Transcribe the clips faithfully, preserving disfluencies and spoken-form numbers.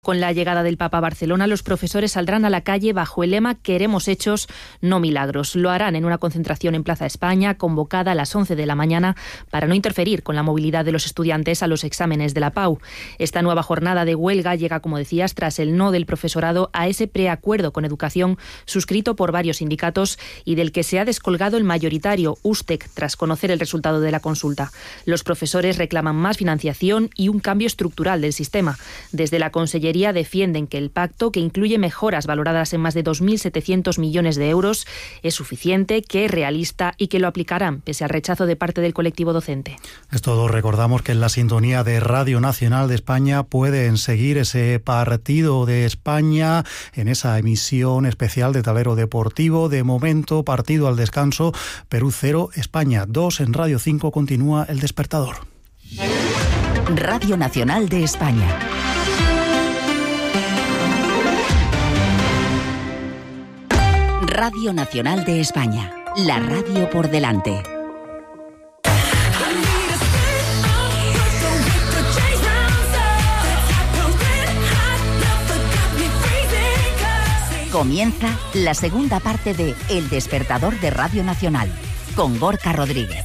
Con la llegada del Papa a Barcelona, los profesores saldrán a la calle bajo el lema «Queremos hechos, no milagros». Lo harán en una concentración en Plaza España, convocada a las once de la mañana, para no interferir con la movilidad de los estudiantes a los exámenes de la P A U. Esta nueva jornada de huelga llega, como decías, tras el no del profesorado a ese preacuerdo con educación suscrito por varios sindicatos y del que se ha descolgado el mayoritario, USTEC, tras conocer el resultado de la consulta. Los profesores reclaman más financiación y un cambio estructural del sistema. Desde la Consellería defienden que el pacto, que incluye mejoras valoradas en más de dos mil setecientos millones de euros, es suficiente, que es realista y que lo aplicarán, pese al rechazo de parte del colectivo docente. Es todo. Recordamos que en la sintonía de Radio Nacional de España pueden seguir ese partido de España en esa emisión especial de Tablero Deportivo. De momento, partido al descanso, Perú cero, España dos. En Radio cinco continúa El Despertador. Radio Nacional de España. Radio Nacional de España, la radio por delante. Comienza la segunda parte de El Despertador de Radio Nacional, con Gorka Rodríguez.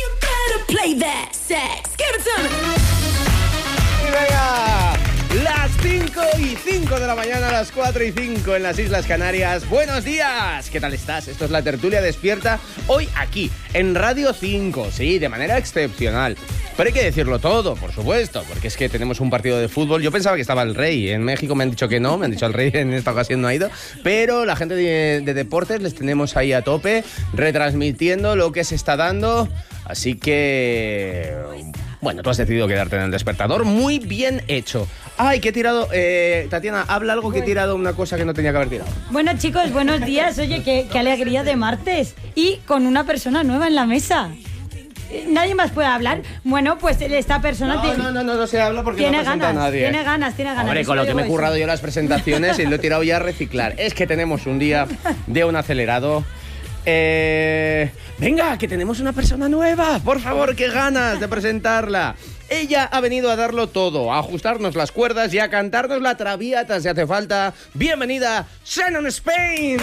¡Y venga! Las cinco y cinco de la mañana, las cuatro y cinco en las Islas Canarias. ¡Buenos días! ¿Qué tal estás? Esto es la tertulia despierta, hoy aquí, en Radio cinco, sí, de manera excepcional. Pero hay que decirlo todo, por supuesto, porque es que tenemos un partido de fútbol. Yo pensaba que estaba el Rey, en México me han dicho que no, me han dicho el Rey en esta ocasión no ha ido, pero la gente de, de deportes les tenemos ahí a tope, retransmitiendo lo que se está dando, así que... Bueno, tú has decidido quedarte en El Despertador, muy bien hecho. Ay, que he tirado... Eh, Tatiana, habla algo que he tirado una cosa que no tenía que haber tirado. Bueno, chicos, buenos días. Oye, qué, qué alegría de martes. Y con una persona nueva en la mesa. ¿Nadie más puede hablar? Bueno, pues esta persona... No, tiene, no, no, no, no se habla porque tiene no presenta ganas, a nadie. Tiene ganas, tiene ganas. Hombre, con lo que me he currado yo las presentaciones y lo he tirado ya a reciclar. Es que tenemos un día de un acelerado... Eh, venga, que tenemos una persona nueva. Por favor, qué ganas de presentarla. Ella ha venido a darlo todo, a ajustarnos las cuerdas y a cantarnos la traviata si hace falta. Bienvenida, Shannon Spain.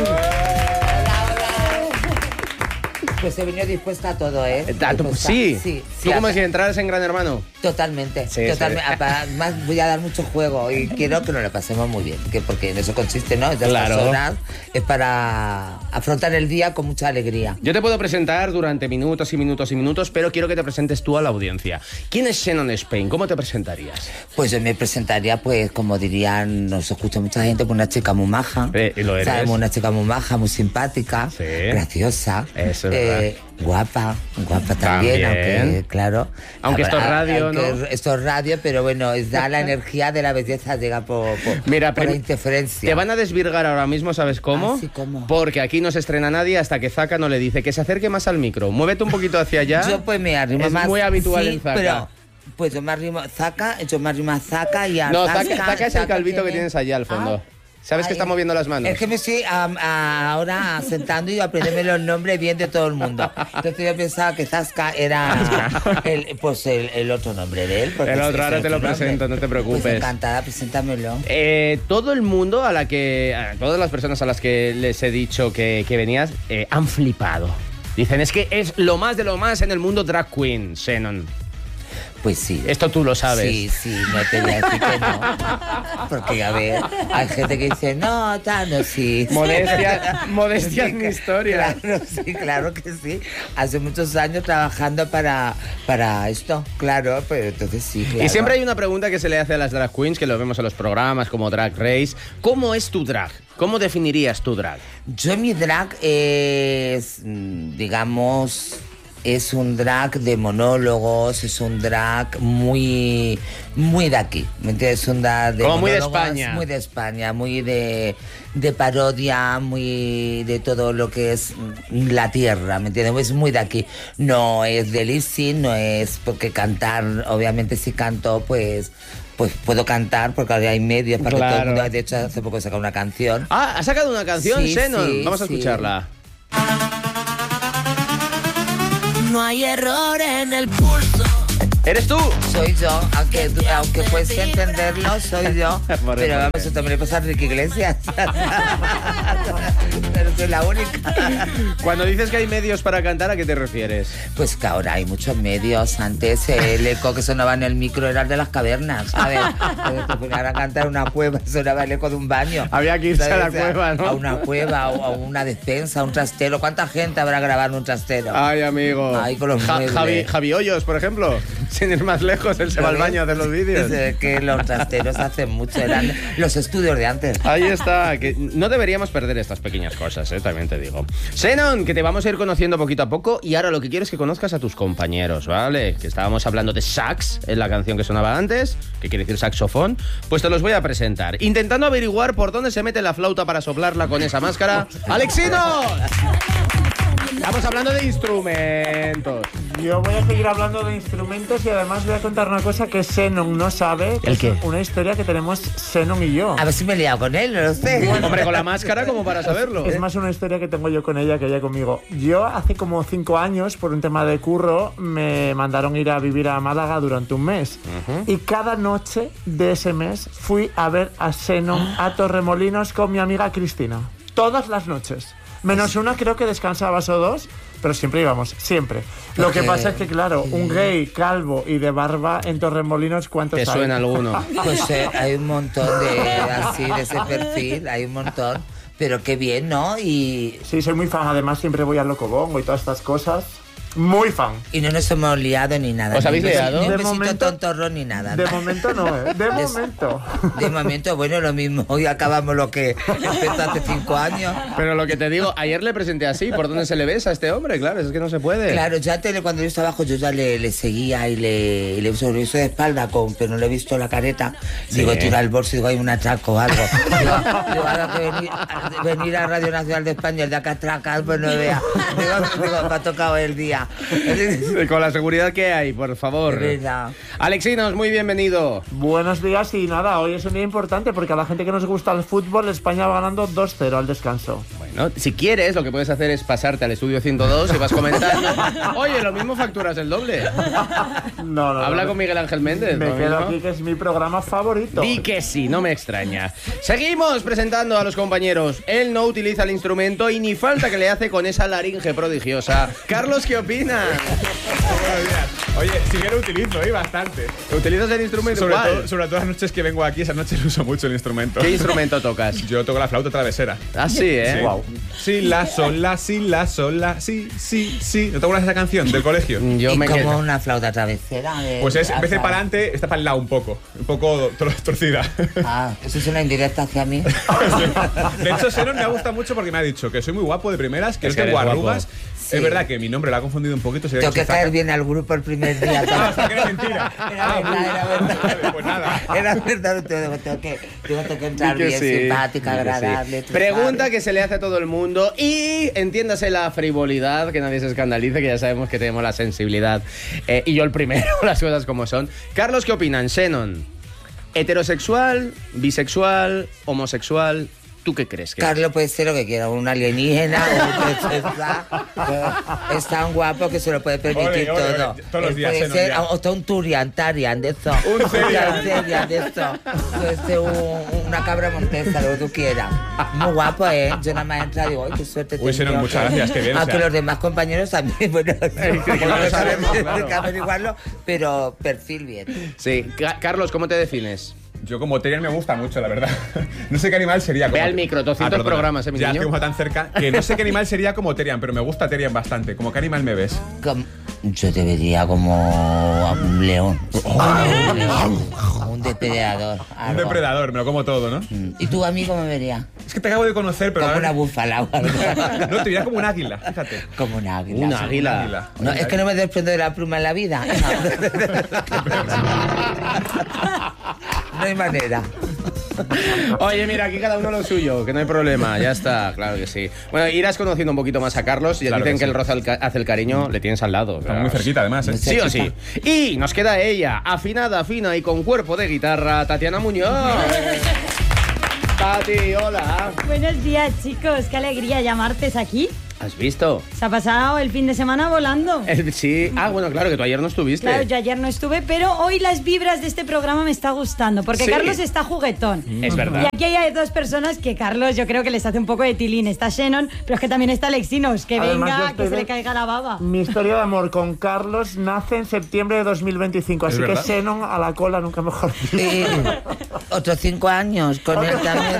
Pues he venido dispuesta a todo, ¿eh? Dispuesta. Sí, sí, sí. ¿Tú como si entraras en Gran Hermano? Totalmente, sí, totalmente. Sí. Además voy a dar mucho juego y quiero que nos lo pasemos muy bien, que porque en eso consiste, ¿no? Estas claro. horas es para afrontar el día con mucha alegría. Yo te puedo presentar durante minutos y minutos y minutos, pero quiero que te presentes tú a la audiencia. ¿Quién es Shannon Spain? ¿Cómo te presentarías? Pues yo me presentaría, pues, como dirían, nos escucha mucha gente, pues una chica muy maja. Eh, ¿y lo eres? ¿Sabes? Una chica muy maja, muy simpática, sí. Graciosa. Eso es eh, verdad. Guapa, guapa también, también. aunque, claro. Aunque esto es radio, aunque ¿no? Esto es radio, pero bueno, da la energía de la belleza, llega por, por, Mira, por la interferencia. Te van a desvirgar ahora mismo, ¿sabes cómo? Ah, sí, ¿cómo? Porque aquí no se estrena nadie hasta que Zaka no le dice que se acerque más al micro. Muévete un poquito hacia allá. Yo pues me arrimo es más. Es muy habitual sí, en Zaka. Pero, pues yo me arrimo Zaka, yo me arrimo a Zaka y a No, Zaka, Zaka, Zaka es el calvito tiene... que tienes allá al fondo. Ah. ¿Sabes Ay, que está moviendo las manos? Es que me estoy a, a, ahora sentando y aprendiéndome los nombres bien de todo el mundo. Entonces yo pensaba que Zasca era el, pues el, el otro nombre de él. El otro, ahora te lo nombre. presento, no te preocupes. Pues encantada, preséntamelo. Eh, todo el mundo a la que... A todas las personas a las que les he dicho que, que venías eh, han flipado. Dicen, es que es lo más de lo más en el mundo drag queen, Shannon. Pues sí. Esto tú lo sabes. Sí, sí, no te voy a decir que no. Porque, a ver, hay gente que dice, no, tal, no, sí. Modestia, modestia es mi historia. Claro, sí, claro que sí. Hace muchos años trabajando para, para esto, claro, pero entonces sí, claro. Y siempre hay una pregunta que se le hace a las drag queens, que lo vemos en los programas como Drag Race. ¿Cómo es tu drag? ¿Cómo definirías tu drag? Yo mi drag es, digamos... Es un drag de monólogos, es un drag muy muy de aquí, ¿me entiendes? Es un drag de Como muy de monólogos, España. Muy de España, muy de, de parodia, muy de todo lo que es la tierra, ¿me entiendes? Es muy de aquí. No es de lip sync, no es porque cantar, obviamente si canto, pues... Pues puedo cantar porque ahora hay medios para claro. que todo el mundo... De hecho, hace poco he sacado una canción. Ah, ¿has sacado una canción, sí, Shannon? sí, Vamos a sí. escucharla. No hay error en el pulso, ¿Eres tú? Soy yo, aunque, aunque cueste entenderlo, soy yo. Por Pero eso. vamos, eso también le pasa a Enrique Iglesias. Pero soy la única. Cuando dices que hay medios para cantar, ¿a qué te refieres? Pues que ahora hay muchos medios. Antes el eco que sonaba en el micro era el de las cavernas. A ver, cuando te ponían a cantar una cueva, sonaba el eco de un baño. Había que irse a la ¿Sabes? cueva, ¿no? A una cueva, o a una despensa, a un trastero. ¿Cuánta gente habrá grabado en un trastero? Ay, amigo. Ay, con los Ja- muebles. Javi, Javi Hoyos, por ejemplo. Sin ir más lejos, él se va al baño a hacer los vídeos. Es que los trasteros hacen mucho. Eran los estudios de antes. Ahí está, que no deberíamos perder estas pequeñas cosas, ¿eh? También te digo. Xenon, que te vamos a ir conociendo poquito a poco y ahora lo que quiero es que conozcas a tus compañeros, ¿vale? Que estábamos hablando de sax en la canción que sonaba antes, que quiere decir saxofón, pues te los voy a presentar. Intentando averiguar por dónde se mete la flauta para soplarla con esa máscara, ¡Alexinos! Estamos hablando de instrumentos. Yo voy a seguir hablando de instrumentos y además voy a contar una cosa que Xenon no sabe. ¿El qué? Es una historia que tenemos Xenon y yo. A ver si me he liado con él, no lo sé. Hombre, con la máscara como para saberlo. Es más una historia que tengo yo con ella que ella conmigo. Yo hace como cinco años, por un tema de curro, me mandaron ir a vivir a Málaga durante un mes. Uh-huh. Y cada noche de ese mes fui a ver a Xenon a Torremolinos con mi amiga Cristina. Todas las noches. Menos una, creo que descansabas o dos, pero siempre íbamos, siempre. Lo Okay. que pasa es que, claro, un gay calvo y de barba en Torremolinos, ¿cuántos hay? ¿Te suena alguno? Pues eh, hay un montón de así, de ese perfil, hay un montón. Pero qué bien, ¿no? Y, Sí, soy muy fan. Además, siempre voy al Locobongo y todas estas cosas. Muy fan. y no nos hemos liado ni nada. ¿Os ni habéis un besi- liado? Ni un De besito momento- tontorro ni nada. De momento no, ¿eh? De momento. De momento, bueno, lo mismo. Hoy acabamos lo que empezó hace cinco años. Pero lo que te digo, ayer le presenté así, ¿por dónde se le besa a este hombre? Claro, es que no se puede. Claro, ya antes, cuando yo estaba abajo, yo ya le, le seguía y le, y le hizo de espalda, con, pero no le he visto la careta. Sí. Digo, tira el bolso y digo, hay un atraco o algo. Digo, digo, ahora que venir, venir a Radio Nacional de España, el día que atraca, pues no vea. Digo, digo, me ha tocado el día. Con la seguridad que hay, por favor. De verdad. Alexinos, muy bienvenido. Buenos días y nada, hoy es un día importante porque a la gente que nos gusta el fútbol, España va ganando dos cero al descanso. Bueno, si quieres, lo que puedes hacer es pasarte al estudio ciento dos y vas comentando. Oye, lo mismo facturas el doble. No, no, Habla no, con Miguel Ángel Méndez. Me ¿no? quedo ¿no? aquí, que es mi programa favorito. Di que sí, no me extraña. Seguimos presentando a los compañeros. Él no utiliza el instrumento y ni falta que le hace con esa laringe prodigiosa. Carlos, ¿qué opinas? Buenos días. Oye, sí que lo utilizo, ¿eh? Bastante. ¿Utilizas el instrumento? Sobre ¿Cuál? todo, sobre todo las noches que vengo aquí, esas noches uso mucho el instrumento. ¿Qué instrumento tocas? Yo toco la flauta travesera. Ah, sí, ¿eh? Sí. Wow. Sí, la, sol, la, sí, la, sol, la, sí, sí, sí. ¿No te acuerdas de esa canción del colegio? Yo y me como quedo. una flauta travesera. de- Pues es, en vez de ah, para adelante, está para el lado un poco. Un poco tor- torcida. Ah, eso es una indirecta hacia mí. De hecho, Xenon me ha gustado mucho porque me ha dicho que soy muy guapo de primeras, que Es no que tengo eres arrugas. guapo. Sí. Es verdad que mi nombre lo ha confundido un poquito. se ve Tengo que soy Zaca. caer bien al grupo el primer día. Ah, o sea, que era mentira. Era Ah, verdad, era verdad. vale, pues nada. Era verdad, tengo, tengo que, tengo que entrar Di que bien, sí, simpática, di que sí. agradable. tú Pregunta sabes. que se le hace a todo el mundo y entiéndase la frivolidad, que nadie se escandalice, que ya sabemos que tenemos la sensibilidad. Eh, y yo el primero, las cosas como son. Carlos, ¿qué opinan? Xenon, ¿heterosexual, bisexual, homosexual? ¿Tú qué crees que es? Carlos puede ser lo que quiera, un alienígena o un princesa. Es tan guapo que se lo puede permitir Ole, ole, todo. ole, todos los Él días, puede Xenon, ser, ya. o está un Turian, Tarian, de eso. Un Cerian. Un Cerian, de eso. Puede ser un- una cabra montesa, lo que tú quieras. Muy guapo, ¿eh? Yo nada más entra y digo, ¡ay, qué suerte Uy, tengo! Xenon, muchas gracias, qué bien, o Aunque sea. los demás compañeros también, bueno, que no lo sabemos, claro. hay que averiguarlo, pero perfil bien. Sí, Ca- Carlos, ¿cómo te defines? Yo como Terian me gusta mucho, la verdad. No sé qué animal sería. Ve como- al micro, doscientos perdona. programas, ¿eh, mi Ya, niño? estoy como tan cerca que no sé qué animal sería como Terian, pero me gusta Terian bastante. ¿Como qué animal me ves? Como- yo te vería como un león. Un león. Un depredador. Un algo. depredador, me lo como todo, ¿no? Mm. ¿Y tú, amigo, me vería? Es que te acabo de conocer, pero... Como una ahora- búfala o algo. No, te vería como un águila, fíjate. Como un águila. Un sí. águila. águila. No, es que no me desprendo de la pluma en la vida. No hay manera. Oye, mira, aquí cada uno lo suyo, que no hay problema, ya está, claro que sí. Bueno, irás conociendo un poquito más a Carlos y Claro dicen que que, sí. el roce al ca- hace el cariño, le tienes al lado. Estamos muy cerquita, además, ¿eh? Sí o sí. Y nos queda ella, afinada, fina y con cuerpo de guitarra, Tatiana Muñoz. Tati, hola. Buenos días, chicos. Qué alegría llamarte aquí. ¿Has visto? Se ha pasado el fin de semana volando. El- sí. Ah, bueno, claro, que tú ayer no estuviste. Claro, yo ayer no estuve, pero hoy las vibras de este programa me está gustando, porque Sí. Carlos está juguetón. Es verdad. Y aquí hay dos personas que Carlos yo creo que les hace un poco de tilín. Está Shannon, pero es que también está Alexinos, que Además, yo venga, estoy que se de- le caiga la baba. Mi historia de amor con Carlos nace en septiembre de dos mil veinticinco, ¿Es así que verdad? Xenon a la cola nunca mejor dicho. Eh, otros cinco años con él también.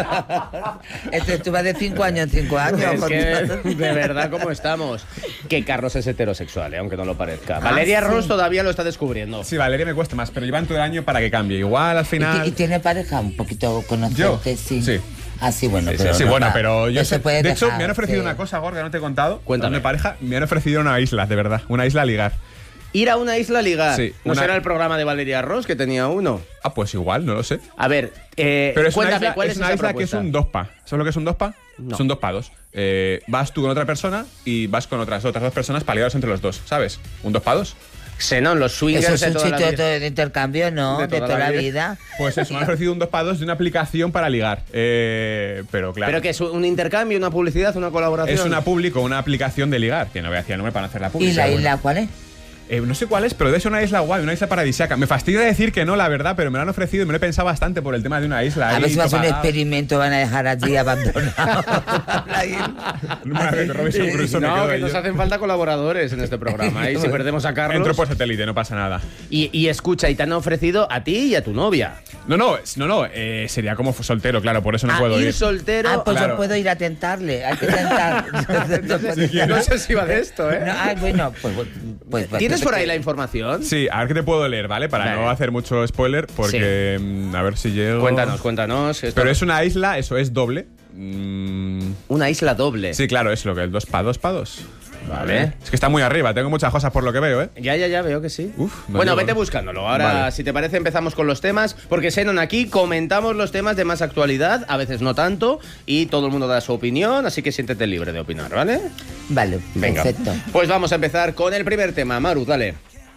Este, tú vas de cinco años en cinco años. Es por que, Dios. de verdad, ¿cómo estamos? Que Carlos es heterosexual, ¿eh? Aunque no lo parezca. Ah, Valeria sí. Ross todavía lo está descubriendo. Sí, Valeria me cuesta más, pero llevan todo el año para que cambie. Igual al ¿Y, final... ti- y tiene pareja un poquito conocerte? ¿Yo? Sí. Sí. Ah, sí, bueno, Sí, sí, pero sí, no bueno, pa- pero yo no sé, se puede de hecho, dejar, me han ofrecido sí. una cosa, Gorga, no te he contado. Cuéntame. De pareja, me han ofrecido una isla, de verdad. Una isla a ligar. Ir a una isla a ligar. Sí, ¿No una- será el programa de Valeria Ross que tenía uno? Ah, pues igual, no lo sé. A ver, eh, Pero es una cuéntame, isla, ¿cuál es es, una esa isla que es propuesta? un dos pa. ¿Sabes lo que es un dos pa? No. Son dos pa dos. Eh, vas tú con otra persona y vas con otras otras dos personas para ligaros entre los dos, ¿sabes? Un dos pa dos. Xenón, los swingers Eso es de un toda la sitio vida. de, de intercambio, ¿no? De De toda toda, la la vida. vida. Pues eso, me han ofrecido un dos pa dos de una aplicación para ligar. Eh, pero claro. ¿Pero que es un intercambio, una publicidad, una colaboración? es una público, una aplicación de ligar, que no voy a decir el nombre para no hacer la ¿Y pública. la bueno. isla cuál es? Eh, no sé cuál es, pero debe ser una isla guay, una isla paradisíaca. Me fastidia decir que no, la verdad, pero me lo han ofrecido y me lo he pensado bastante por el tema de una isla. A ahí, ver si va a ser un todo pagado. experimento, van a dejar allí abandonado. La isla. No me hagas que Robinson Crusoe me No, quedo que ahí nos yo. hacen falta colaboradores en este programa. Y si perdemos a Carlos... Entro por satélite, no pasa nada. Y, y escucha, y te han ofrecido a ti y a tu novia. No, no, es- no, no, eh, sería como soltero, claro, por eso no a puedo ir ir. soltero... Ah, pues Claro. yo puedo ir a tentarle. Hay que tentar. no sé si va de esto, ¿eh? No, ah, bueno, pues, pues, pues ¿Tienes pues, por ahí la información? Sí, a ver qué te puedo leer, ¿vale? Para Vale. no hacer mucho spoiler, porque mm, a ver si llego. Cuéntanos, cuéntanos. Esto- Pero es una isla, eso es doble. Mm, una isla doble. sí, claro, es lo que el dos pa dos pa dos. Vale. Es que está muy arriba, tengo muchas cosas por lo que veo, ¿eh? Ya, ya, ya, veo que sí. Uf, no bueno, llego, vete ¿no? buscándolo. Ahora, Vale. si te parece, empezamos con los temas, porque Xenon aquí comentamos los temas de más actualidad, a veces no tanto, y todo el mundo da su opinión, así que siéntete libre de opinar, ¿vale? Vale, Venga. perfecto. Pues vamos a empezar con el primer tema. Maru, dale.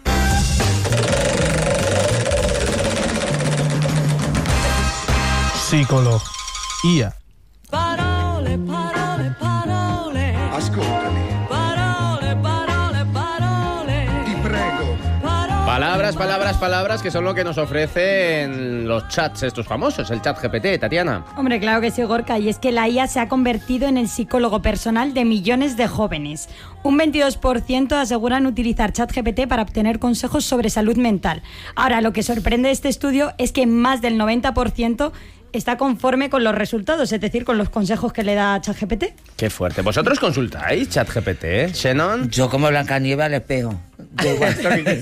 Psicología. Parole, parole, parole. Ascoltami, Parole, parole, parole. ti prego. Parole. Palabras, palabras, palabras, que son lo que nos ofrecen los chats estos famosos, el chat G P T, Tatiana. Hombre, claro que sí, Gorka, y es que la I A se ha convertido en el psicólogo personal de millones de jóvenes. Un veintidós por ciento aseguran utilizar ChatGPT para obtener consejos sobre salud mental. Ahora, lo que sorprende de este estudio es que más del noventa por ciento está conforme con los resultados, es decir, con los consejos que le da ChatGPT. Qué fuerte. ¿Vosotros consultáis chat G P T, Xenon? Yo como Blancanieves al espejo. Yo igual.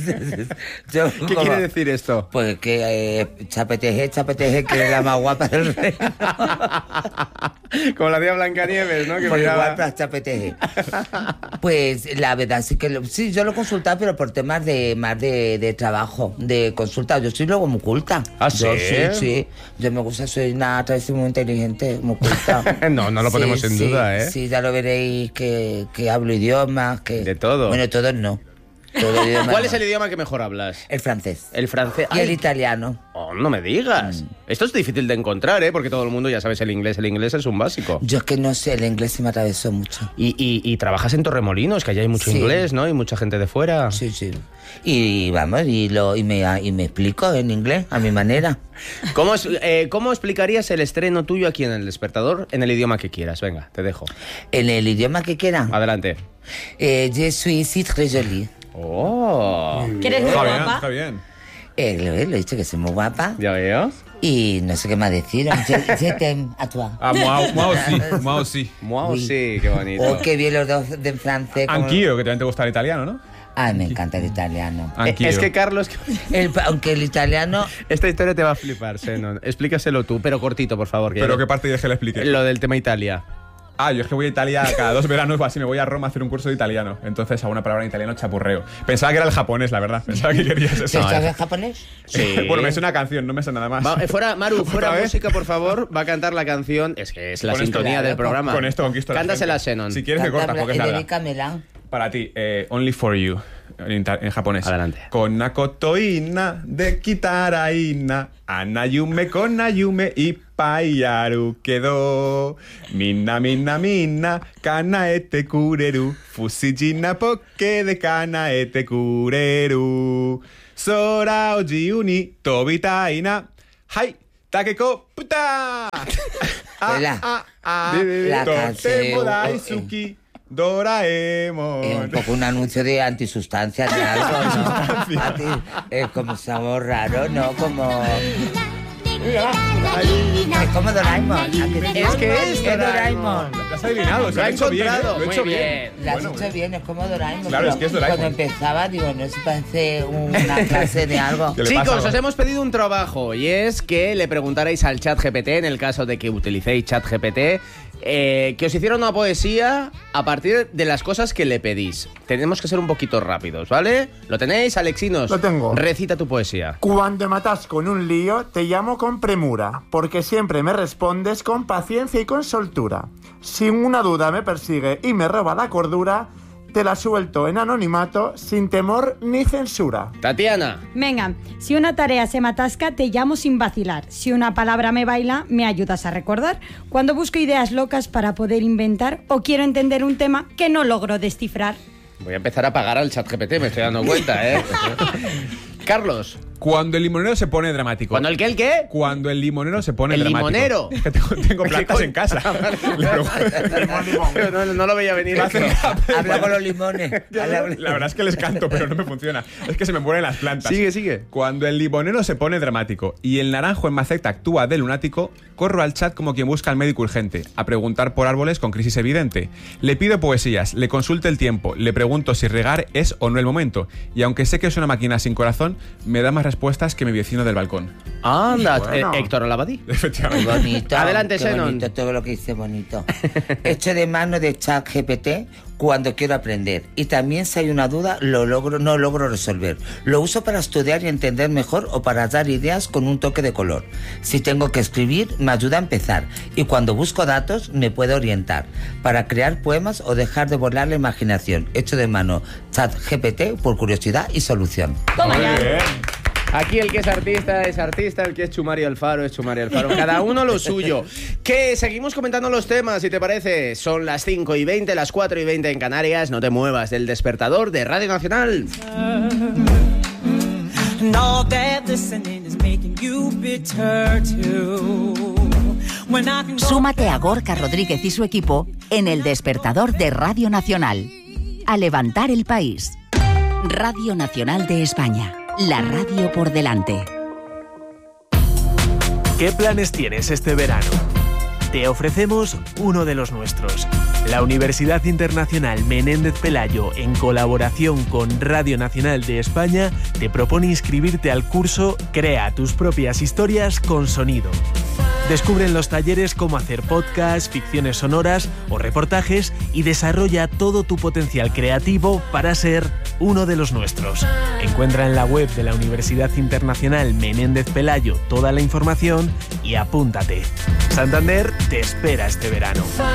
Yo ¿Qué como- quiere decir esto? Pues que eh, chapeteje, chapeteje, que es la más guapa del rey. Como la tía Blancanieves, ¿no? Que Muy miraba- guapa, chapeteje. Pues la verdad sí que lo- sí, yo lo he consultado, pero por temas de más de, de trabajo, de consulta. Yo soy luego muy culta. ¿Ah, Yo sí? sí, sí. Yo me gusta, soy una travesti muy inteligente, muy culta. No, no lo ponemos en sí, duda, ¿eh? Sí, ya lo veréis que, que hablo idiomas, que... De todo. Bueno, todos no. Todo idioma ¿Cuál no. es el idioma que mejor hablas? El francés. El francés. Y el Ay, italiano. oh, no me digas. Mm. Esto es difícil de encontrar, ¿eh? Porque todo el mundo ya sabes el inglés. El inglés es un básico. Yo es que no sé, el inglés se me atravesó mucho. Y, y- y trabajas en Torremolinos, que allá hay mucho Sí. inglés, ¿no? Y mucha gente de fuera. Sí, sí. Y vamos, y, lo, y, me, y me explico en inglés, a mi manera. ¿Cómo, es- eh, ¿Cómo explicarías el estreno tuyo aquí en El Despertador en el idioma que quieras? Venga, te dejo. En el idioma que quieran. Adelante. Eh, je suis ici très jolie. Oh, Que eres muy Está bien, guapa. está bien. Eh, lo, he- lo he dicho que soy muy guapa. ya veo. Y no sé qué más decir. Je, je t'aime a toi. Ah, moi, moi aussi, moi aussi. Wow, Uy. sí, qué bonito. Oh, qué bien los dos de francés. como- Anch'io, que también te gusta el italiano, ¿no? Ay, me encanta el italiano. Eh, Anch'io. Es que, Carlos, El- aunque el italiano... esta historia te va a flipar, Xenon. Explícaselo tú, pero cortito, por favor. que Pero yo- qué parte quieres que le explique. Lo del tema Italia. Ah, yo es que voy a Italia cada dos veranos o así, me voy a Roma a hacer un curso de italiano. Entonces hago una palabra en italiano chapurreo. Pensaba que era el japonés, la verdad. Pensaba que querías eso. ¿Se sabe japonés? Sí. Bueno, me sé una canción, no me sé nada más. Va, eh, fuera, Maru, fuera ¿Otra vez? música, por favor. Va a cantar la canción. Es que es la Con esto- sintonía del programa. Con esto conquisto a la Cántasela, gente. Xenon. Si quieres me cortas, porque es Y larga. dedícamela. Para ti, eh, Only for You, en, ita- en japonés. Adelante. Konakotoina de kitaraina, anayume konayume y paiaru quedó. Minna, minna, minna, kanaete kureru. Fusijina poke de kanaete kureru. Sora oji uni tobitaina. Hai, takeko puta. Ah, La- ah, ah. la Totemo canción. daisuki Doraemon. Es un poco un anuncio de antisustancias de algo, ¿no? A ti, es como somos raros, ¿no? Como... Es como Doraemon. ¿a que- Es que es Doraemon. Lo has adivinado, se Lo lo ha he hecho bien, ¿eh? encontrado, Lo he muy hecho bien. bien. Lo has Bueno, hecho bueno. bien, es como Doraemon. Claro, es que es Doraemon. Cuando empezaba, digo, no se parece una clase de algo. ¿Qué le pasa, Chicos, algo? os hemos pedido un trabajo y es que le preguntarais al chat G P T, en el caso de que utilicéis chat G P T, eh, que os hiciera una poesía a partir de las cosas que le pedís. Tenemos que ser un poquito rápidos, ¿vale? ¿Lo tenéis, Alexinos? Lo tengo. Recita tu poesía. Cuando me atasco en un lío, te llamo con premura, porque siempre me respondes con paciencia y con soltura. Si una duda me persigue y me roba la cordura, te la suelto en anonimato, sin temor ni censura. Tatiana. Venga, si una tarea se me atasca, te llamo sin vacilar. Si una palabra me baila, me ayudas a recordar. Cuando busco ideas locas para poder inventar o quiero entender un tema que no logro descifrar. Voy a empezar a pagar al chat G P T, me estoy dando cuenta, ¿eh? Carlos. Cuando el limonero se pone dramático. ¿Cuándo el qué, el qué? Cuando el limonero se pone ¿El dramático. limonero? Es que tengo, tengo plantas en casa. Le pregunto- no, no lo veía venir. Me hacen- Habla con los limones. Habla- La verdad es que les canto, pero no me funciona. Es que se me mueren las plantas. Sigue, sigue. Cuando el limonero se pone dramático y el naranjo en maceta actúa de lunático, corro al chat como quien busca al médico urgente, a preguntar por árboles con crisis evidente. Le pido poesías, le consulto el tiempo, le pregunto si regar es o no el momento. Y aunque sé que es una máquina sin corazón, me da más respuestas que mi vecino del balcón. Anda, Bueno. eh, Héctor Olabadí. Qué Efectivamente. bonito. Adelante, qué Xenon. bonito, todo lo que dice bonito. Echo de mano de chat G P T cuando quiero aprender. Y también si hay una duda, lo logro, no logro resolver. Lo uso para estudiar y entender mejor o para dar ideas con un toque de color. Si tengo que escribir, me ayuda a empezar. Y cuando busco datos, me puede orientar. Para crear poemas o dejar de volar la imaginación. Echo de mano chat G P T por curiosidad y solución. Toma ya. Aquí el que es artista es artista, el que es Chumari Alfaro es Chumari Alfaro. Cada uno lo suyo. Que seguimos comentando los temas, si te parece. Son las cinco y veinte, las cuatro y veinte en Canarias. No te muevas del despertador de Radio Nacional. And all that listening is making you bitter too. When I can go Súmate a Gorka Rodríguez y su equipo en el despertador de Radio Nacional. A levantar el país. Radio Nacional de España. La radio por delante. ¿Qué planes tienes este verano? Te ofrecemos uno de los nuestros. La Universidad Internacional Menéndez Pelayo, en colaboración con Radio Nacional de España, te propone inscribirte al curso Crea tus propias historias con sonido. Descubre en los talleres cómo hacer podcasts, ficciones sonoras o reportajes y desarrolla todo tu potencial creativo para ser uno de los nuestros. Encuentra en la web de la Universidad Internacional Menéndez Pelayo toda la información y apúntate. Santander te espera este verano.